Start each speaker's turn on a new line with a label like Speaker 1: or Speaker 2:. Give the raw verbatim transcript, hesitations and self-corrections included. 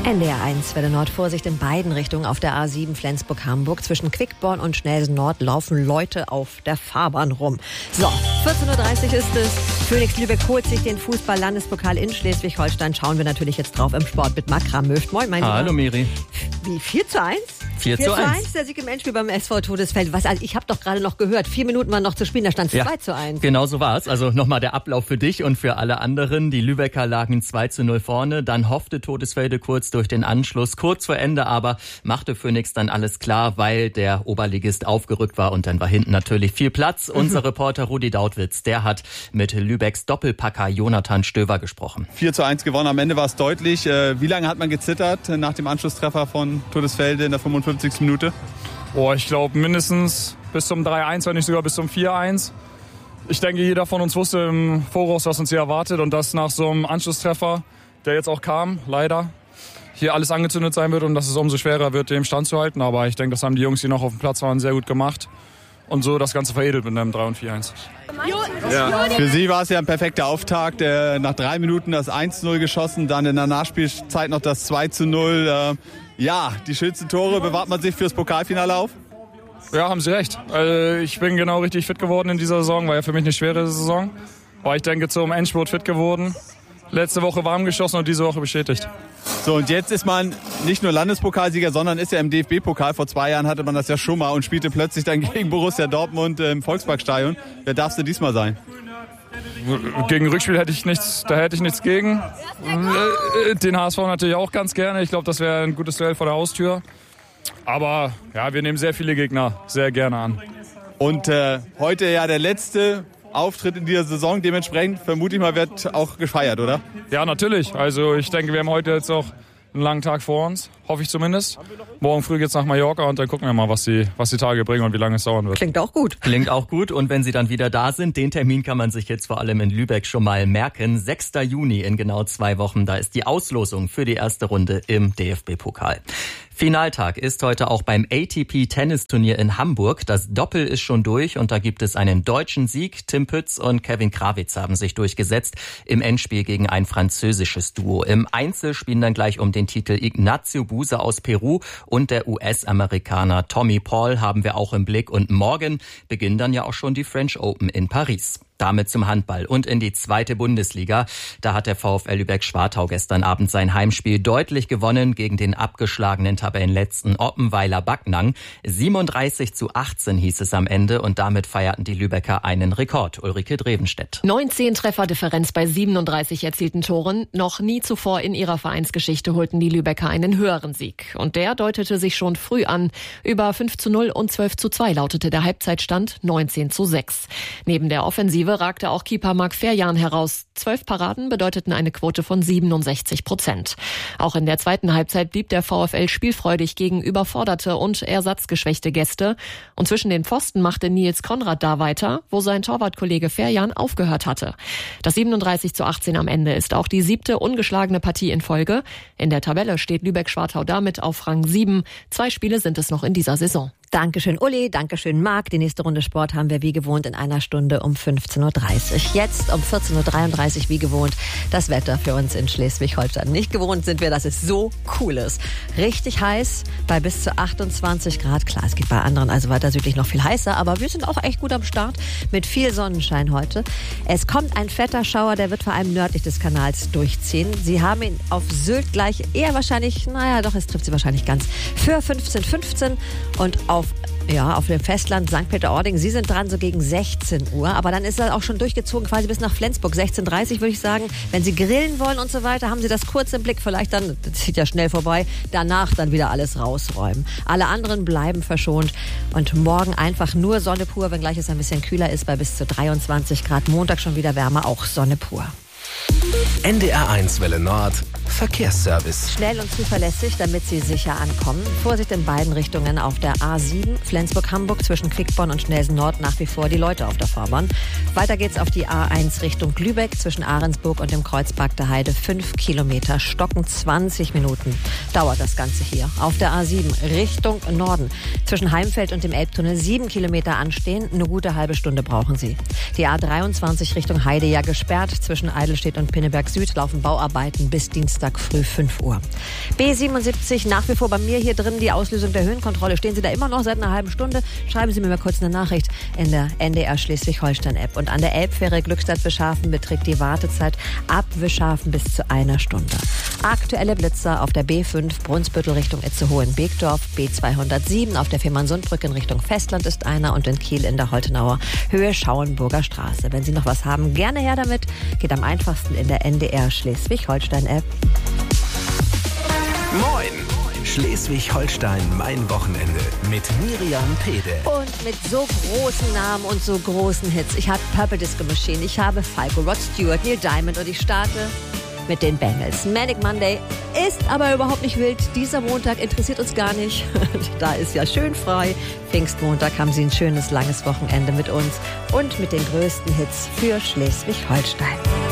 Speaker 1: N D R eins, Welle Nord, Vorsicht in beiden Richtungen auf der A sieben Flensburg-Hamburg. Zwischen Quickborn und Schnelsen-Nord laufen Leute auf der Fahrbahn rum. So, vierzehn Uhr dreißig ist es. Phoenix Lübeck holt sich den Fußball-Landespokal in Schleswig-Holstein. Schauen wir natürlich jetzt drauf im Sport mit Makram Möft. Moin, mein Lieber.
Speaker 2: Hallo, Miri.
Speaker 1: Wie, vier zu eins?
Speaker 2: vier zu eins.
Speaker 1: Der Sieg im Endspiel beim S V Todesfeld. Was, also ich habe doch gerade noch gehört, vier Minuten waren noch zu spielen, da stand es
Speaker 2: ja,
Speaker 1: zwei zu eins.
Speaker 2: Genau so war es. Also nochmal der Ablauf für dich und für alle anderen. Die Lübecker lagen zwei zu null vorne. Dann hoffte Todesfelde kurz durch den Anschluss. Kurz vor Ende aber machte Phoenix dann alles klar, weil der Oberligist aufgerückt war und dann war hinten natürlich viel Platz. Mhm. Unser Reporter Rudi Dautwitz, der hat mit Lübecks Doppelpacker Jonathan Stöver gesprochen.
Speaker 3: vier zu eins gewonnen, am Ende war es deutlich. Wie lange hat man gezittert nach dem Anschlusstreffer von Todesfelde in der fünfundfünfzigsten Minute?
Speaker 4: Oh, ich glaube mindestens bis zum drei eins, wenn nicht sogar bis zum vier eins. Ich denke, jeder von uns wusste im Voraus, was uns hier erwartet und dass nach so einem Anschlusstreffer, der jetzt auch kam, leider, hier alles angezündet sein wird und dass es umso schwerer wird, dem standzuhalten. Aber ich denke, das haben die Jungs, die noch auf dem Platz waren, sehr gut gemacht. Und so das Ganze veredelt mit einem drei und vier eins.
Speaker 3: Ja. Für Sie war es ja ein perfekter Auftakt. Äh, nach drei Minuten das eins zu null geschossen, dann in der Nachspielzeit noch das zwei zu null. Äh, ja, die schönsten Tore bewahrt man sich fürs Pokalfinale auf?
Speaker 4: Ja, haben Sie recht. Also ich bin genau richtig fit geworden in dieser Saison. War ja für mich eine schwere Saison. Aber ich denke, zum Endspurt fit geworden. Letzte Woche warm geschossen und diese Woche bestätigt.
Speaker 3: So, und jetzt ist man nicht nur Landespokalsieger, sondern ist ja im D F B-Pokal. Vor zwei Jahren hatte man das ja schon mal und spielte plötzlich dann gegen Borussia Dortmund im Volksparkstadion. Wer darfst du diesmal sein?
Speaker 4: Gegen Rückspiel hätte ich nichts, da hätte ich nichts gegen. Den H S V natürlich auch ganz gerne. Ich glaube, das wäre ein gutes Duell vor der Haustür. Aber ja, wir nehmen sehr viele Gegner sehr gerne an.
Speaker 3: Und äh, heute ja der letzte Auftritt in dieser Saison. Dementsprechend vermute ich mal, wird auch gefeiert, oder?
Speaker 4: Ja, natürlich. Also ich denke, wir haben heute jetzt auch einen langen Tag vor uns. Hoffe ich zumindest. Morgen früh geht's nach Mallorca und dann gucken wir mal, was die, was die Tage bringen und wie lange es dauern wird.
Speaker 1: Klingt auch gut.
Speaker 2: Klingt auch gut. Und wenn sie dann wieder da sind, den Termin kann man sich jetzt vor allem in Lübeck schon mal merken. sechster Juni in genau zwei Wochen. Da ist die Auslosung für die erste Runde im D F B-Pokal. Finaltag ist heute auch beim A T P-Tennisturnier in Hamburg. Das Doppel ist schon durch und da gibt es einen deutschen Sieg. Tim Pütz und Kevin Krawitz haben sich durchgesetzt im Endspiel gegen ein französisches Duo. Im Einzel spielen dann gleich um den Titel Ignacio Buse aus Peru und der U S-Amerikaner Tommy Paul haben wir auch im Blick. Und morgen beginnen dann ja auch schon die French Open in Paris. Damit zum Handball und in die zweite Bundesliga. Da hat der VfL Lübeck-Schwartau gestern Abend sein Heimspiel deutlich gewonnen gegen den abgeschlagenen Tabellenletzten Oppenweiler Backnang. siebenunddreißig zu achtzehn hieß es am Ende und damit feierten die Lübecker einen Rekord. Ulrike Drevenstedt.
Speaker 5: neunzehn Trefferdifferenz bei siebenunddreißig erzielten Toren. Noch nie zuvor in ihrer Vereinsgeschichte holten die Lübecker einen höheren Sieg. Und der deutete sich schon früh an. Über fünf zu null und zwölf zu zwei lautete der Halbzeitstand, neunzehn zu sechs. Neben der Offensive ragte auch Keeper Marc Ferjan heraus. Zwölf Paraden bedeuteten eine Quote von siebenundsechzig Prozent. Auch in der zweiten Halbzeit blieb der VfL spielfreudig gegen überforderte und ersatzgeschwächte Gäste. Und zwischen den Pfosten machte Nils Konrad da weiter, wo sein Torwartkollege Ferjan aufgehört hatte. Das siebenunddreißig zu achtzehn am Ende ist auch die siebte ungeschlagene Partie in Folge. In der Tabelle steht Lübeck-Schwartau damit auf Rang sieben. Zwei Spiele sind es noch in dieser Saison.
Speaker 1: Dankeschön Uli, Dankeschön Marc. Die nächste Runde Sport haben wir wie gewohnt in einer Stunde um fünfzehn Uhr dreißig. Jetzt um vierzehn Uhr dreiunddreißig wie gewohnt das Wetter für uns in Schleswig-Holstein. Nicht gewohnt sind wir, dass es so cool ist. Richtig heiß bei bis zu achtundzwanzig Grad. Klar, es geht bei anderen, also weiter südlich, noch viel heißer. Aber wir sind auch echt gut am Start mit viel Sonnenschein heute. Es kommt ein fetter Schauer, der wird vor allem nördlich des Kanals durchziehen. Sie haben ihn auf Sylt gleich eher wahrscheinlich, naja doch, es trifft sie wahrscheinlich ganz, für fünfzehn Uhr fünfzehn und auf Ja, auf dem Festland Sankt Peter-Ording. Sie sind dran so gegen sechzehn Uhr. Aber dann ist er auch schon durchgezogen quasi bis nach Flensburg. sechzehn Uhr dreißig würde ich sagen. Wenn Sie grillen wollen und so weiter, haben Sie das kurz im Blick. Vielleicht dann, das zieht ja schnell vorbei, danach dann wieder alles rausräumen. Alle anderen bleiben verschont. Und morgen einfach nur Sonne pur, wenngleich es ein bisschen kühler ist, bei bis zu dreiundzwanzig Grad. Montag schon wieder wärmer, auch Sonne pur.
Speaker 6: N D R eins Welle Nord Verkehrsservice.
Speaker 1: Schnell und zuverlässig, damit Sie sicher ankommen. Vorsicht in beiden Richtungen auf der A sieben Flensburg-Hamburg zwischen Quickborn und Schnelsen-Nord nach wie vor die Leute auf der Fahrbahn. Weiter geht's auf die A eins Richtung Lübeck zwischen Ahrensburg und dem Kreuzpark der Heide. Fünf Kilometer, stocken zwanzig Minuten dauert das Ganze hier. Auf der A sieben Richtung Norden zwischen Heimfeld und dem Elbtunnel sieben Kilometer anstehen. Eine gute halbe Stunde brauchen Sie. Die A dreiundzwanzig Richtung Heide ja gesperrt. Zwischen Eidelstedt und Pinneberg Süd laufen Bauarbeiten bis Dienstag Samstag früh fünf Uhr. B siebenundsiebzig, nach wie vor bei mir hier drin die Auslösung der Höhenkontrolle. Stehen Sie da immer noch seit einer halben Stunde? Schreiben Sie mir mal kurz eine Nachricht in der N D R Schleswig-Holstein-App. Und an der Elbfähre Glückstadt-Wischhafen beträgt die Wartezeit ab Wischhafen bis zu einer Stunde. Aktuelle Blitzer auf der B fünf Brunsbüttel Richtung Itzehoe-Beekdorf, B zweihundertsieben auf der Fehmarnsundbrücke in Richtung Festland ist einer und in Kiel in der Holtenauer Höhe Schauenburger Straße. Wenn Sie noch was haben, gerne her damit. Geht am einfachsten in der N D R Schleswig-Holstein-App.
Speaker 6: Moin! Schleswig-Holstein, mein Wochenende mit Miriam Pede.
Speaker 1: Und mit so großen Namen und so großen Hits. Ich habe Purple Disco Machine, ich habe Falco, Rod Stewart, Neil Diamond und ich starte mit den Bengals. Manic Monday ist aber überhaupt nicht wild. Dieser Montag interessiert uns gar nicht. Da ist ja schön frei. Pfingstmontag haben Sie ein schönes, langes Wochenende mit uns und mit den größten Hits für Schleswig-Holstein.